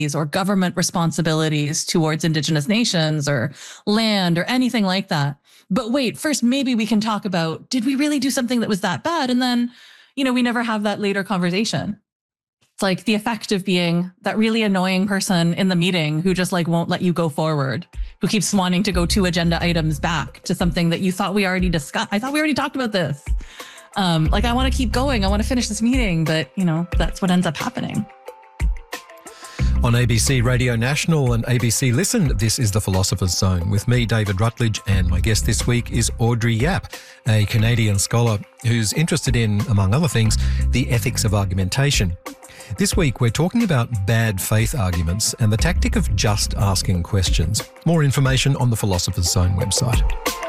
or government responsibilities towards Indigenous nations or land or anything like that. But wait, first, maybe we can talk about, did we really do something that was that bad? And then, we never have that later conversation. It's like the effect of being that really annoying person in the meeting who just won't let you go forward, who keeps wanting to go 2 agenda items back to something that you thought we already discussed. I thought we already talked about this. I want to keep going. I want to finish this meeting, but that's what ends up happening. On ABC Radio National and ABC Listen, this is The Philosopher's Zone with me, David Rutledge, and my guest this week is Audrey Yap, a Canadian scholar who's interested in, among other things, the ethics of argumentation. This week we're talking about bad faith arguments and the tactic of just asking questions. More information on the Philosopher's Zone website.